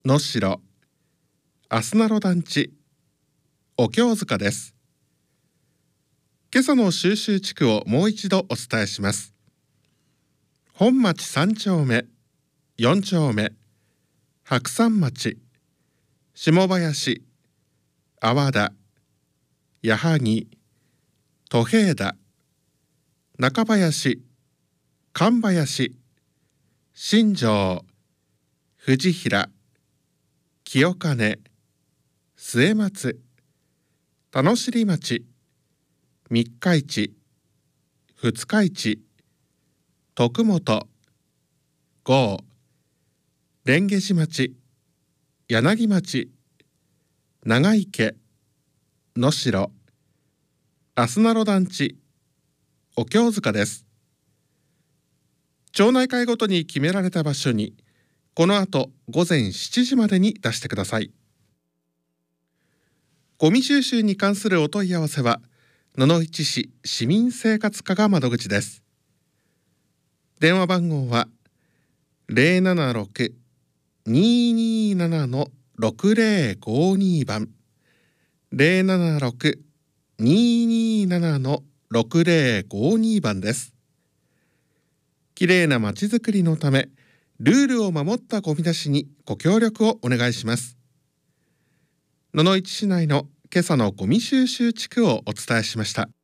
能代あすなろ団地お経塚です。今朝の収集地区をもう一度お伝えします。本町3丁目、4丁目、白山町、下林、阿波田、矢作、戸平田、中林、神林、新庄、藤平、清金、末松、田野尻町、三日市、二日市、徳本、郷、蓮華寺町、柳町、長池、能代、あすなろ団地、お経塚です。町内会ごとに決められた場所にこの後午前7時までに出してください。ゴミ収集に関するお問い合わせは野々市市市民生活課が窓口です。電話番号は 076-227-6052 番 076-227-6052 番です。きれいなまちづくりのためルールを守ったゴミ出しにご協力をお願いします。野々市市内の今朝のゴミ収集地区をお伝えしました。